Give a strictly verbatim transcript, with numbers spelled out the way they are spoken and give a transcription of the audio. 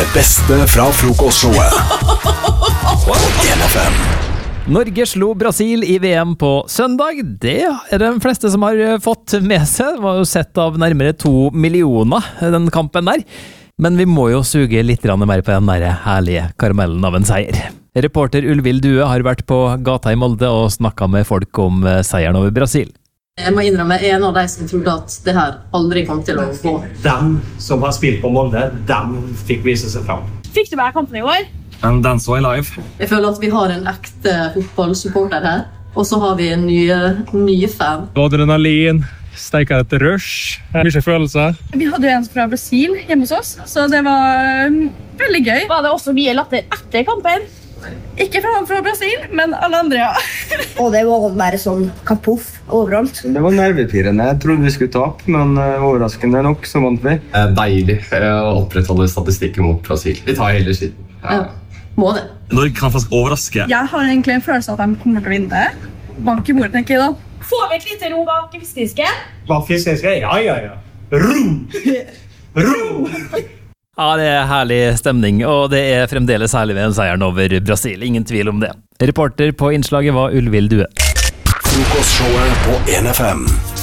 Det beste fra frokostshowet på en F M. Norge slo Brasil i V M på søndag. Det er de fleste som har fått med seg. Det var jo sett av nærmere to millioner, den kampen der. Men vi må jo suge litt mer på den der herlige karamellen av en seier. Reporter Ulvild Due har vært på gata i Molde og snakket med folk om seieren over Brasil. Jeg må innrømme, en av de som trodde at det her aldri kom til å gå. Dem som har spilt på Molde, dem fikk vise seg fram. Fikk du med kampen i går? And den så jeg live. Jeg føler at vi har en ekte fotballsupporter her, og så har vi en nye, nye fan. Adrenalin, steker et rush, mye følelser. Vi hadde jo en fra Brasil hjemme hos oss, så det var um, veldig gøy. Var det også mye latter etter kampen? Ikke fra han fra Brasil, men alle andre, ja. Og det var bare sånn kapoff overalt. Det var nervepirrende. Jeg trodde vi skulle tape, men overraskende nok så vant vi. Det er deilig å opprettholde statistikken mot Brasil. Vi tar hele skitten. Ja. Må det. Norge kan faktisk overraske. Jeg har egentlig en følelse av at de kommer til å vinne. Bank i bordet, tenker jeg da. Får vi et lite ro bak fiskesken? Bak fiskesken? Ja, ja, ja. Ro! Ro! Ja, det er herlig stemning, og det er fremdeles herlig ved en seieren over Brasil. Ingen tvil om det. Reporter på innslaget var Ulvild Due. Frokostshowet på en F M.